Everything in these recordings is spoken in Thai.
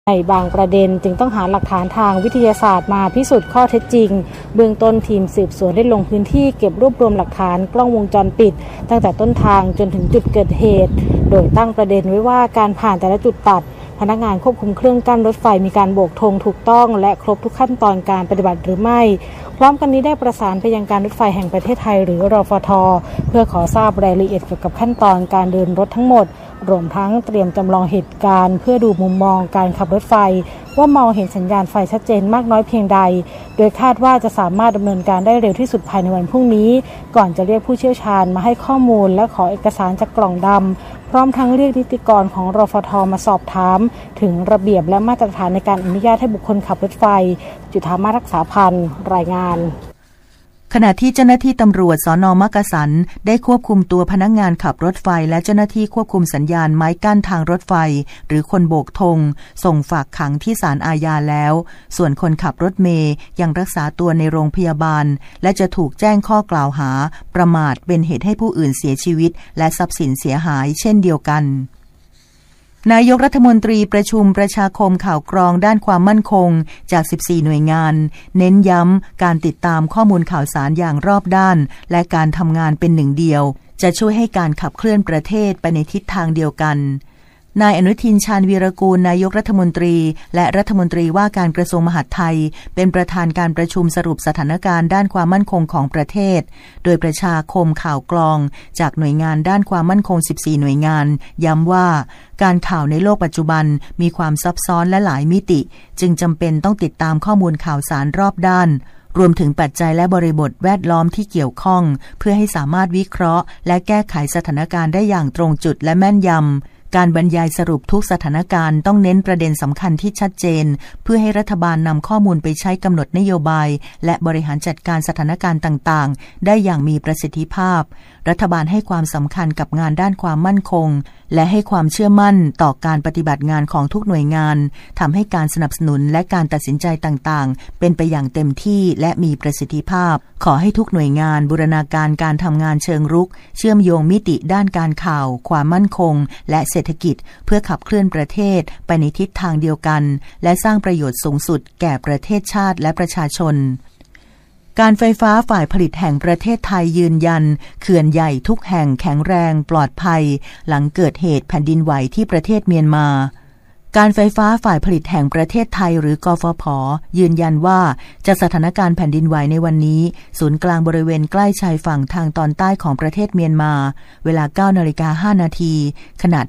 ในบางประเด็นจึงต้องหาหลักฐานทางวิทยาศาสตร์มาพิสูจน์ข้อเท็จจริงเบื้องต้นทีมสืบสวนได้ลงพื้นที่เก็บรวบรวมหลักฐานกล้องวงจรปิดตั้งแต่ต้นทางจนถึงจุดเกิดเหตุโดยตั้งประเด็นไว้ว่าการผ่านแต่ละจุดตัดพนักงานควบคุมเครื่องกั้นรถไฟมีการโบกธงถูกต้องและครบทุกขั้นตอนการปฏิบัติหรือไม่พร้อมกันนี้ได้ประสานไปยังการรถไฟแห่งประเทศไทยหรือรฟท.เพื่อขอทราบรายละเอียดเกี่ยวกับขั้นตอนการเดินรถทั้งหมดรวมทั้งเตรียมจำลองเหตุการณ์เพื่อดูมุมมองการขับรถไฟว่ามองเห็นสัญญาณไฟชัดเจนมากน้อยเพียงใดโดยคาดว่าจะสามารถดำเนินการได้เร็วที่สุดภายในวันพรุ่งนี้ก่อนจะเรียกผู้เชี่ยวชาญมาให้ข้อมูลและขอเอกสารจากกล่องดำพร้อมทั้งเรียกนิติกรของรฟท.มาสอบถามถึงระเบียบและมาตรฐานในการอนุญาตให้บุคคลขับรถไฟจุฑามาศรักษาพันธ์รายงานขณะที่เจ้าหน้าที่ตำรวจสน.มักกะสันได้ควบคุมตัวพนักงานขับรถไฟและเจ้าหน้าที่ควบคุมสัญญาณไม้กั้นทางรถไฟหรือคนโบกธงส่งฝากขังที่ศาลอาญาแล้วส่วนคนขับรถเมล์ยังรักษาตัวในโรงพยาบาลและจะถูกแจ้งข้อกล่าวหาประมาทเป็นเหตุให้ผู้อื่นเสียชีวิตและทรัพย์สินเสียหายเช่นเดียวกันนายกรัฐมนตรีประชุมประชาคมข่าวกรองด้านความมั่นคงจาก14หน่วยงานเน้นย้ำการติดตามข้อมูลข่าวสารอย่างรอบด้านและการทำงานเป็นหนึ่งเดียวจะช่วยให้การขับเคลื่อนประเทศไปในทิศทางเดียวกันนายอนุทินชาญวีรกูลนายกรัฐมนตรีและรัฐมนตรีว่าการกระทรวงมหาดไทยเป็นประธานการประชุมสรุปสถานการณ์ด้านความมั่นคงของประเทศโดยประชาคมข่าวกรองจากหน่วยงานด้านความมั่นคง14หน่วยงานย้ำว่าการข่าวในโลกปัจจุบันมีความซับซ้อนและหลายมิติจึงจำเป็นต้องติดตามข้อมูลข่าวสารรอบด้านรวมถึงปัจจัยและบริบทแวดล้อมที่เกี่ยวข้องเพื่อให้สามารถวิเคราะห์และแก้ไขสถานการณ์ได้อย่างตรงจุดและแม่นยำการบรรยายสรุปทุกสถานการณ์ต้องเน้นประเด็นสำคัญที่ชัดเจนเพื่อให้รัฐบาลนำข้อมูลไปใช้กำหนดนโยบายและบริหารจัดการสถานการณ์ต่างๆได้อย่างมีประสิทธิภาพรัฐบาลให้ความสำคัญกับงานด้านความมั่นคงและให้ความเชื่อมั่นต่อการปฏิบัติงานของทุกหน่วยงานทำให้การสนับสนุนและการตัดสินใจต่างๆเป็นไปอย่างเต็มที่และมีประสิทธิภาพขอให้ทุกหน่วยงานบูรณาการการทำงานเชิงรุกเชื่อมโยงมิติด้านการข่าวความมั่นคงและเศรษฐกิจเพื่อขับเคลื่อนประเทศไปในทิศทางเดียวกันและสร้างประโยชน์สูงสุดแก่ประเทศชาติและประชาชนการไฟฟ้าฝ่ายผลิตแห่งประเทศไทยยืนยันเขื่อนใหญ่ทุกแห่งแข็งแรงปลอดภัยหลังเกิดเหตุแผ่นดินไหวที่ประเทศเมียนมาการไฟฟ้าฝ่ายผลิตแห่งประเทศไทยหรือกฟผ.ยืนยันว่าจากสถานการณ์แผ่นดินไหวในวันนี้ศูนย์กลางบริเวณใกล้ชายฝั่งทางตอนใต้ของประเทศเมียนมาเวลา 9:05 น.ขนาด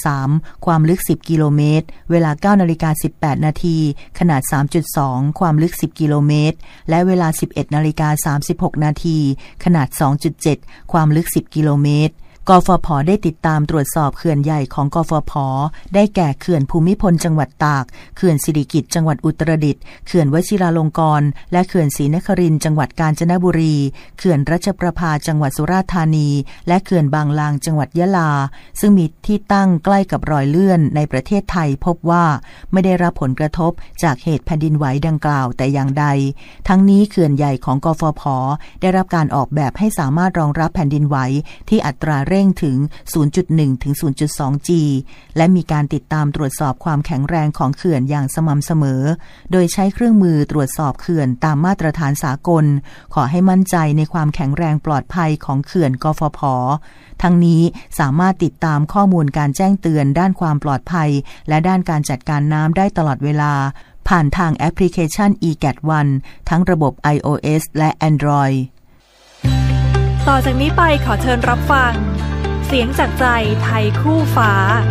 5.3 ความลึก10กิโลเมตรเวลา 9:18 น.ขนาด 3.2 ความลึก10กิโลเมตรและเวลา 11:36 น.ขนาด 2.7 ความลึก10กิโลเมตรกฟผ.ได้ติดตามตรวจสอบเขื่อนใหญ่ของกฟผ.ได้แก่เขื่อนภูมิพลจังหวัดตากเขื่อนสิริกิติ์จังหวัดอุตรดิตถ์เขื่อนวชิราลงกรณ์และเขื่อนศรีนครินทร์จังหวัดกาญจนบุรีเขื่อนรัชประภาจังหวัดสุราษฎร์ธานีและเขื่อนบางลางจังหวัดยะลาซึ่งมีที่ตั้งใกล้กับรอยเลื่อนในประเทศไทยพบว่าไม่ได้รับผลกระทบจากเหตุแผ่นดินไหวดังกล่าวแต่อย่างใดทั้งนี้เขื่อนใหญ่ของกฟผ.ได้รับการออกแบบให้สามารถรองรับแผ่นดินไหวที่อัตราเร่งถึง 0.1 ถึง 0.2 G และมีการติดตามตรวจสอบความแข็งแรงของเขื่อนอย่างสม่ำเสมอโดยใช้เครื่องมือตรวจสอบเขื่อนตามมาตรฐานสากลขอให้มั่นใจในความแข็งแรงปลอดภัยของเขื่อนกฟผ.ทั้งนี้สามารถติดตามข้อมูลการแจ้งเตือนด้านความปลอดภัยและด้านการจัดการน้ำได้ตลอดเวลาผ่านทางแอปพลิเคชัน eGAT1 ทั้งระบบ iOS และ Android ต่อจากนี้ไปขอเชิญรับฟังเสียงจากใจไทยคู่ฟ้า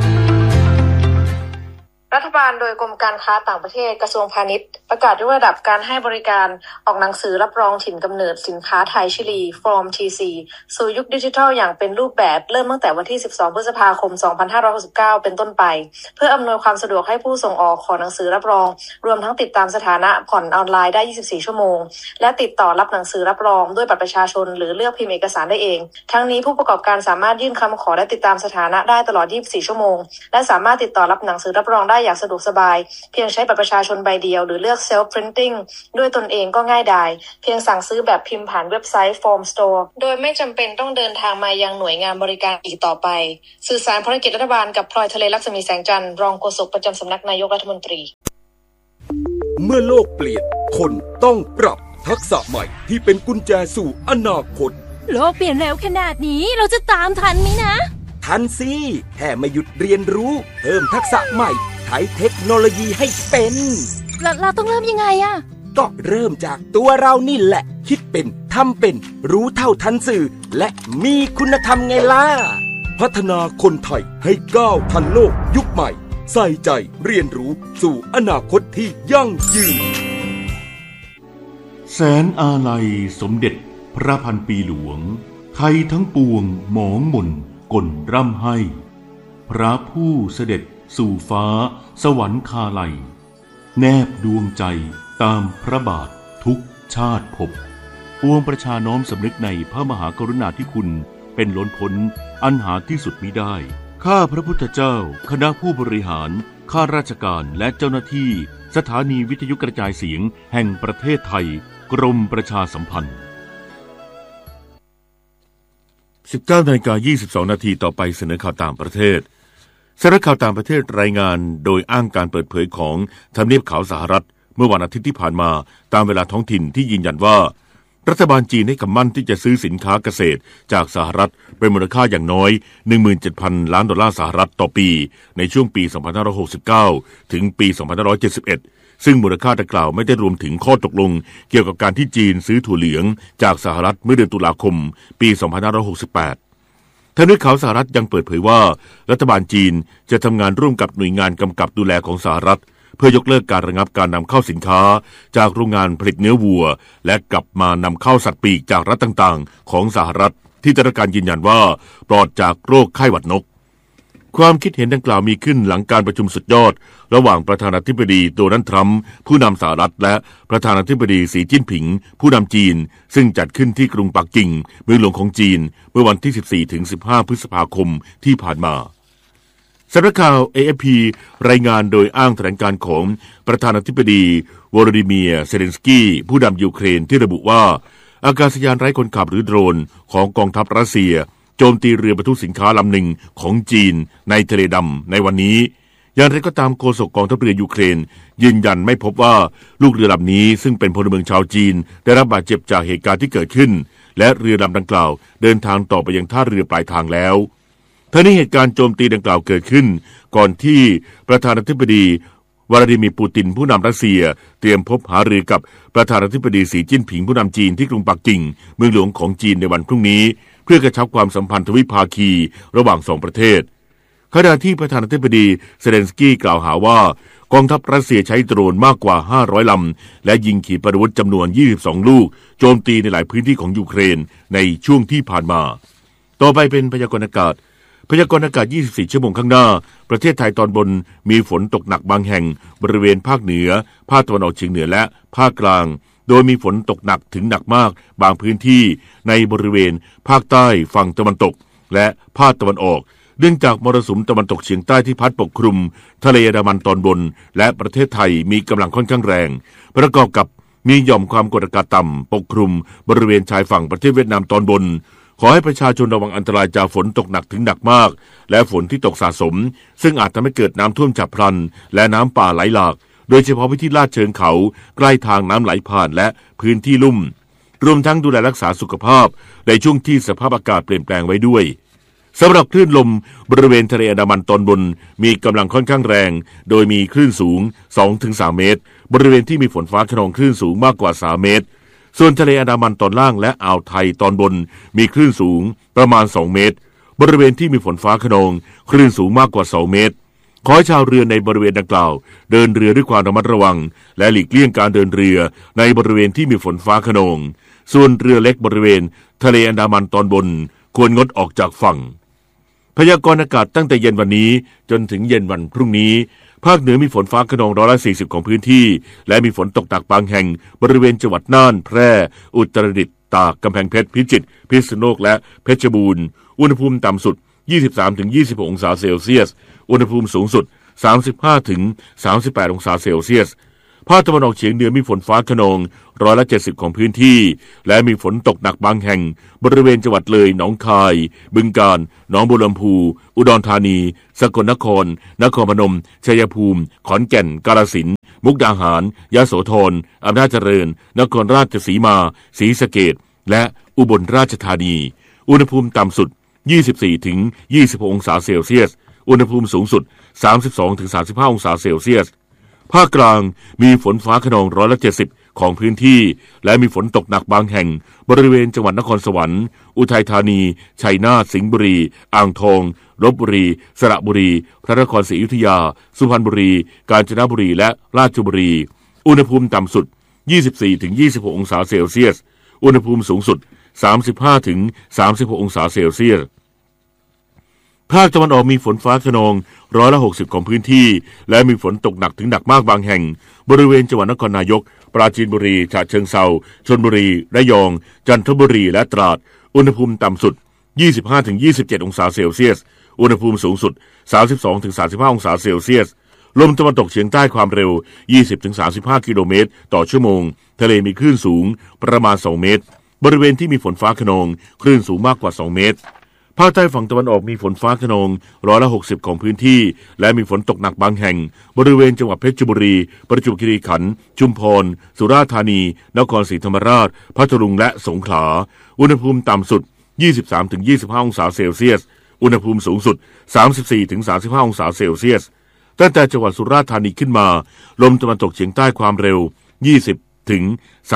รัฐบาลโดยกรมการค้าต่างประเทศกระทรวงพาณิชย์ประกาศยกระดับการให้บริการออกหนังสือรับรองถิ่นกำเนิดสินค้าไทยชิลี From TC สู่ยุคดิจิทัลอย่างเป็นรูปแบบเริ่มตั้งแต่วันที่12พฤษภาคม2569เป็นต้นไปเพื่ออำนวยความสะดวกให้ผู้ส่งออกขอหนังสือรับรองรวมทั้งติดตามสถานะผ่อนออนไลน์ได้24ชั่วโมงและติดต่อรับหนังสือรับรองด้วยบัตรประชาชนหรือเลือกพิมพ์เอกสารได้เองทั้งนี้ผู้ประกอบการสามารถยื่นคำขอและติดตามสถานะได้ตลอด24ชั่วโมงและสามารถติดต่อรับหนังสือรับรองได้อยากสะดวกสบายเพียงใช้บัตรประชาชนใบเดียวหรือเลือก Self Printing ด้วยตนเองก็ง่ายดายเพียงสั่งซื้อแบบพิมพ์ผ่านเว็บไซต์ Form Store โดยไม่จำเป็นต้องเดินทางมายังหน่วยงานบริการอีกต่อไปสื่อสารภารกิจรัฐบาลกับพลอยทะเลลักษมีแสงจันทร์รองโฆษกประจำสำนักนายกรัฐมนตรีเมื่อโลกเปลี่ยนคนต้องปรับทักษะใหม่ที่เป็นกุญแจสู่อนาคตโลกเปลี่ยนเร็วขนาดนี้เราจะตามทันไหมนะทันสิแค่ไม่หยุดเรียนรู้เพิ่มทักษะใหม่ใช้เทคโนโลยีให้เป็นเราต้องเริ่มยังไงอะก็เริ่มจากตัวเรานี่แหละคิดเป็นทำเป็นรู้เท่าทันสื่อและมีคุณธรรมไงล่ะพัฒนาคนไทยให้ก้าวทันโลกยุคใหม่ใส่ใจเรียนรู้สู่อนาคตที่ยั่งยืนแสนอาลัยสมเด็จพระพันปีหลวงไทยทั้งปวงหมองหม่นก่นร่ำให้พระผู้เสด็จสู่ฟ้าสวรรคาลัยแนบดวงใจตามพระบาททุกชาติภพปวงประชาน้อมสำนึกในพระมหากรุณาธิคุณเป็นล้นพ้นอันหาที่สุดมิได้ข้าพระพุทธเจ้าคณะผู้บริหารข้าราชการและเจ้าหน้าที่สถานีวิทยุกระจายเสียงแห่งประเทศไทยกรมประชาสัมพันธ์ 19:22 นาทีต่อไปเสนอข่าวต่างประเทศสำนักข่าวต่างประเทศรายงานโดยอ้างการเปิดเผยของทำเนียบขาวสหรัฐเมื่อวันอาทิตย์ที่ผ่านมาตามเวลาท้องถิ่นที่ยืนยันว่ารัฐบาลจีนให้คำมั่นที่จะซื้อสินค้าเกษตรจากสหรัฐเป็นมูลค่าอย่างน้อย 17,000 ล้านดอลลาร์สหรัฐต่อปีในช่วงปี 2569 ถึงปี 2571 ซึ่งมูลค่าดังกล่าวไม่ได้รวมถึงข้อตกลงเกี่ยวกับการที่จีนซื้อถั่วเหลืองจากสหรัฐเมื่อเดือนตุลาคมปี 2568 ทางด้านข่าวสหรัฐยังเปิดเผยว่ารัฐบาลจีนจะทำงานร่วมกับหน่วยงานกำกับดูแลของสหรัฐเพื่อยกเลิกการระงับการนำเข้าสินค้าจากโรงงานผลิตเนื้อวัวและกลับมานำเข้าสัตว์ปีกจากรัฐต่างๆของสหรัฐที่ได้รับการยืนยันว่าปลอดจากโรคไข้หวัดนกความคิดเห็นดังกล่าวมีขึ้นหลังการประชุมสุดยอดระหว่างประธานาธิบดีโดนัลด์ทรัมป์ผู้นำสหรัฐและประธานาธิบดีสีจิ้นผิงผู้นำจีนซึ่งจัดขึ้นที่กรุงปักกิ่งเมืองหลวงของจีนเมื่อวันที่ 14-15 พฤษภาคมที่ผ่านมาสำนักข่าว AFP รายงานโดยอ้างแถลงการณ์ของประธานาธิบดีวลาดิเมียร์เซเลนสกี้ผู้นำยูเครนที่ระบุว่าอากาศยานไร้คนขับหรือโดรนของกองทัพรัสเซียโจมตีเรือบรรทุกสินค้าลำหนึ่งของจีนในทะเลดำในวันนี้อย่างไรก็ตามโฆษกกองทัพเรือยูเครนยืนยันไม่พบว่าลูกเรือลำนี้ซึ่งเป็นพลเมืองชาวจีนได้รับบาดเจ็บจากเหตุการณ์ที่เกิดขึ้นและเรือลำดังกล่าวเดินทางต่อไปยังท่าเรือปลายทางแล้วทั้งนี้เหตุการณ์โจมตีดังกล่าวเกิดขึ้นก่อนที่ประธานาธิบดีวลาดิเมียร์ปูตินผู้นำรัสเซียเตรียมพบหารือกับประธานาธิบดีสีจิ้นผิงผู้นำจีนที่กรุงปักกิ่งเมืองหลวงของจีนในวันพรุ่งนี้เพื่อกระชับความสัมพันธ์ทวิภาคีระหว่างสองประเทศขณะที่ประธานาธิบดีเซเลนสกี้กล่าวหาว่ากองทัพรัสเซียใช้โดรนมากกว่า500ลำและยิงขีปนาวุธจำนวน22ลูกโจมตีในหลายพื้นที่ของยูเครนในช่วงที่ผ่านมาต่อไปเป็นพยากรณ์อากาศ24 ชั่วโมงข้างหน้าประเทศไทยตอนบนมีฝนตกหนักบางแห่งบริเวณภาคเหนือภาคตะวันออกเฉียงเหนือและภาคกลางโดยมีฝนตกหนักถึงหนักมากบางพื้นที่ในบริเวณภาคใต้ฝั่งตะวันตกและภาคตะวันออกเนื่องจากมรสุมตะวันตกเฉียงใต้ที่พัดปกคลุมทะเลอันดามันตอนบนและประเทศไทยมีกำลังค่อนข้างแรงประกอบกับมีหย่อมความกดอากาศต่ำปกคลุมบริเวณชายฝั่งประเทศเวียดนามตอนบนขอให้ประชาชนระวังอันตรายจากฝนตกหนักถึงหนักมากและฝนที่ตกสะสมซึ่งอาจทำให้เกิดน้ำท่วมฉับพลันและน้ำป่าไหลหลากโดยเฉพาะพื้นที่ลาดเชิงเขาใกล้ทางน้ำไหลผ่านและพื้นที่ลุ่มรวมทั้งดูแลรักษาสุขภาพในช่วงที่สภาพอากาศเปลี่ยนแปลงไว้ด้วยสำหรับคลื่นลมบริเวณทะเลอันดามันตอนบนมีกำลังค่อนข้างแรงโดยมีคลื่นสูง 2-3 เมตรบริเวณที่มีฝนฟ้าคะนองคลื่นสูงมากกว่า3เมตรส่วนทะเลอันดามันตอนล่างและอ่าวไทยตอนบนมีคลื่นสูงประมาณ2เมตรบริเวณที่มีฝนฟ้าคะนองคลื่นสูงมากกว่า2เมตรขอให้ชาวเรือในบริเวณดังกล่าวเดินเรือด้วยความระมัดระวังและหลีกเลี่ยงการเดินเรือในบริเวณที่มีฝนฟ้าคะนองส่วนเรือเล็กบริเวณทะเลอันดามันตอนบนควรงดออกจากฝั่งพยากรณ์อากาศตั้งแต่เย็นวันนี้จนถึงเย็นวันพรุ่งนี้ภาคเหนือมีฝนฟ้าคะนอง140ของพื้นที่และมีฝนตกหนักบางแห่งบริเวณจังหวัดน่านแพร่อุตรดิตถ์ตากกำแพงเพชรพิจิตรพิษณุโลกและเพชรบูรณ์อุณหภูมิต่ำสุด 23-26 องศาเซลเซียสอุณหภูมิสูงสุด 35ถึง38องศาเซลเซียสภาคตะวันออกเฉียงเหนือมีฝนฟ้าคะนอง170ของพื้นที่และมีฝนตกหนักบางแห่งบริเวณจังหวัดเลยหนองคายบึงกาฬหนองบัวลำพูอุดรธานีสกลนครนครพนมชัยภูมิขอนแก่นกาฬสินธุ์มุกดาหารยโสธรอำนาจเจริญนครราชสีมาศรีสะเกษและอุบลราชธานีอุณหภูมิต่ำสุด24ถึง26องศาเซลเซียสอุณหภูมิสูงสุด32ถึง35องศาเซลเซียสภาคกลางมีฝนฟ้าคะนอง170ของพื้นที่และมีฝนตกหนักบางแห่งบริเวณจังหวัดนครสวรรค์อุทัยธานีชัยนาทสิงห์บุรีอ่างทองลพบุรีสระบุรีพระนครศรีอยุธยาสุพรรณบุรีกาญจนบุรีและราชบุรีอุณหภูมิต่ำสุด24ถึง26องศาเซลเซียสอุณหภูมิสูงสุด35ถึง36องศาเซลเซียสภาคตะวันออกมีฝนฟ้าคะนอง160ของพื้นที่และมีฝนตกหนักถึงหนักมากบางแห่งบริเวณจังหวัดนครนายกปราจีนบุรีฉะเชิงเทราชลบุรีระยองจันทบุรีและตราดอุณหภูมิต่ำสุด25ถึง27องศาเซลเซียสอุณหภูมิสูงสุด32ถึง35องศาเซลเซียสลมตะวันตกเฉียงใต้ความเร็ว20ถึง35กิโลเมตรต่อชั่วโมงทะเลมีคลื่นสูงประมาณ2เมตรบริเวณที่มีฝนฟ้าคะนองคลื่นสูงมากกว่า2เมตรภาคใต้ฝั่งตะวันออกมีฝนฟ้าคะนอง160ของพื้นที่และมีฝนตกหนักบางแห่งบริเวณจังหวัดเพชรบุรีประจวบคีรีขันธ์ชุมพรสุราษฎร์ธานีนครศรีธรรมราชพัทลุงและสงขลาอุณหภูมิต่ำสุด23ถึง25องศาเซลเซียสอุณหภูมิสูงสุด34ถึง35องศาเซลเซียสตั้งแต่จังหวัดสุราษฎร์ธานีขึ้นมาลมตะวันตกเฉียงใต้ความเร็ว20ถึง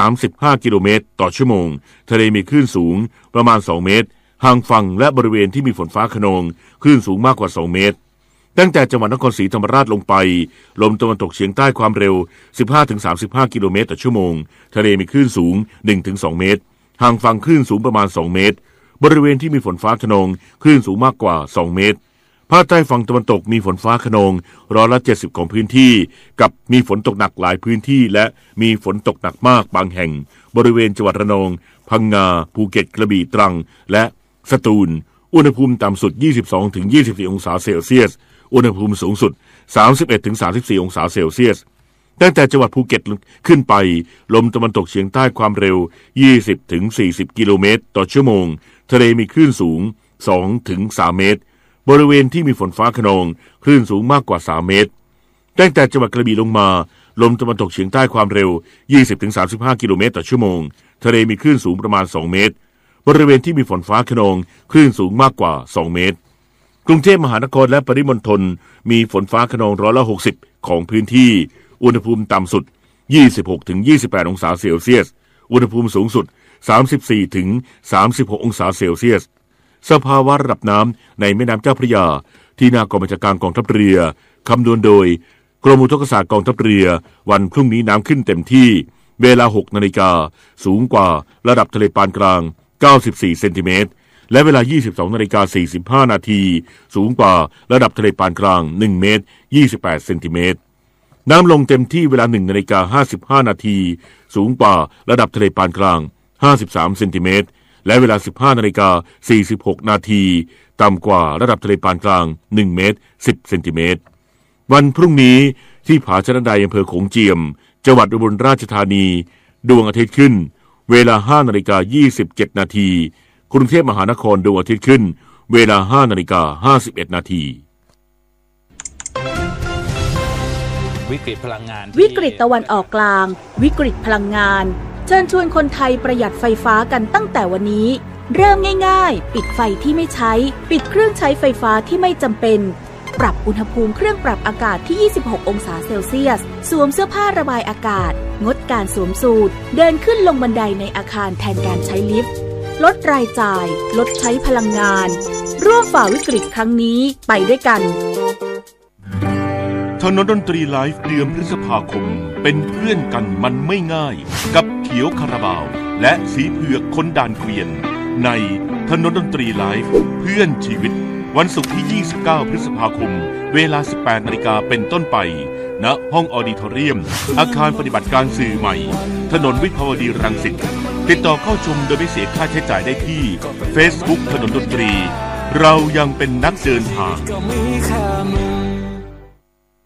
35กิโลเมตรต่อชั่วโมงทะเลมีคลื่นสูงประมาณ2เมตรห่างฝั่งและบริเวณที่มีฝนฟ้าคะนองคลื่นสูงมากกว่า2เมตรตั้งแต่จังหวัดนครศรีธรรมราชลงไปลมตะวันตกเฉียงใต้ความเร็ว 15-35 กิโลเมตรต่อชั่วโมงทะเลมีคลื่นสูง 1-2 เมตรห่างฝั่งคลื่นสูงประมาณ2เมตรบริเวณที่มีฝนฟ้าคะนองคลื่นสูงมากกว่า2เมตรภาคใต้ฝั่งตะวันตกมีฝนฟ้าคะนอง170ของพื้นที่กับมีฝนตกหนักหลายพื้นที่และมีฝนตกหนักมากบางแห่งบริเวณจังหวัดระนองพังงาภูเก็ตกระบี่ตรังและสตูลอุณหภูมิต่ำสุด 22-24 องศาเซลเซียสอุณหภูมิสูงสุด 31-34 องศาเซลเซียสตั้งแต่จังหวัดภูเก็ตขึ้นไปลมตะวันตกเฉียงใต้ความเร็ว 20-40 กิโลเมตรต่อชั่วโมงทะเลมีคลื่นสูง 2-3 เมตรบริเวณที่มีฝนฟ้าคะนองคลื่นสูงมากกว่า3เมตรตั้งแต่จังหวัดกระบี่ลงมาลมตะวันตกเฉียงใต้ความเร็ว 20-35 กิโลเมตรต่อชั่วโมงทะเลมีคลื่นสูงประมาณ2เมตรบริเวณที่มีฝนฟ้าคะนองคลื่นสูงมากกว่า2เมตรกรุงเทพมหานครและปริมณฑลมีฝนฟ้าคะนอง160ของพื้นที่อุณหภูมิต่ำสุด 26-28 องศาเซลเซียสอุณหภูมิสูงสุด 34-36 องศาเซลเซียสสภาวะระดับน้ำในแม่น้ำเจ้าพระยาที่หน้ากองบัญชาการกองทัพเรือคำนวณโดยกรมอุทกศาสตร์กองทัพเรือวันพรุ่งนี้น้ำขึ้นเต็มที่เวลา 6 นาฬิกาสูงกว่าระดับทะเลปานกลาง94 เซนติเมตรและเวลา 22 นาฬิกา 45 นาทีสูงกว่าระดับทะเลปานกลาง1 เมตร 28 เซนติเมตรน้ำลงเต็มที่เวลา 1 นาฬิกา 55 นาทีสูงกว่าระดับทะเลปานกลาง53 เซนติเมตรและเวลา 15 นาฬิกา 46 นาทีต่ำกว่าระดับทะเลปานกลาง1 เมตร 10 เซนติเมตรวันพรุ่งนี้ที่ผาชะนะไดอำเภอโขงเจียมจังหวัดอุบลราชธานีดวงอาทิตย์ขึ้นเวลา 5 นาฬิกา 27 นาทีกรุงเทพมหานครดวงอาทิตย์ขึ้นเวลา 5 นาฬิกา 51 นาทีวิกฤตพลังงานวิกฤตตะวันออกกลางวิกฤตพลังงานเชิญชวนคนไทยประหยัดไฟฟ้ากันตั้งแต่วันนี้เริ่มง่ายๆปิดไฟที่ไม่ใช้ปิดเครื่องใช้ไฟฟ้าที่ไม่จำเป็นปรับอุณหภูมิเครื่องปรับอากาศที่ 26 องศาเซลเซียสสวมเสื้อผ้าระบายอากาศงดการสวมสูทเดินขึ้นลงบันไดในอาคารแทนการใช้ลิฟต์ลดรายจ่ายลดใช้พลังงานร่วมฝ่าวิกฤตครั้งนี้ไปด้วยกันถนนดนตรีไลฟ์เดือนพฤษภาคมเป็นเพื่อนกันมันไม่ง่ายกับเขียวคาราบาวและสีเผือกคนด่านเกวียนในถนนดนตรีไลฟ์เพื่อนชีวิตวันศุกร์ที่ 29 พฤษภาคมเวลา 18 นาฬิกาเป็นต้นไปณห้องออดิทอเรียมอาคารปฏิบัติการสื่อใหม่ถนนวิภาวดีรังสิตติดต่อเข้าชมโดยไม่เสียค่าใช้จ่ายได้ที่ Facebook ถนนดนตรีเรายังเป็นนักเดินทาง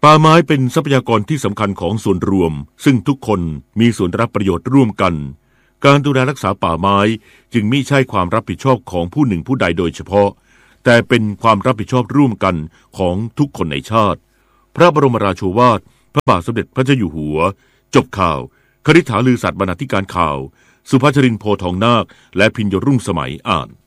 ป่าไม้เป็นทรัพยากรที่สำคัญของส่วนรวมซึ่งทุกคนมีส่วนรับประโยชน์ร่วมกันการดูแลรักษาป่าไม้จึงไม่ใช่ความรับผิดชอบของผู้หนึ่งผู้ใดโดยเฉพาะแต่เป็นความรับผิดชอบร่วมกันของทุกคนในชาติพระบรมราโชวาทพระบาทสมเด็จพระเจ้าอยู่หัวจบข่าวคฤษฐาลือสัตย์บรรณาธิการข่าวสุภาชรินทร์โพทองนาคและพิญโยรุ่งสมัยอ่าน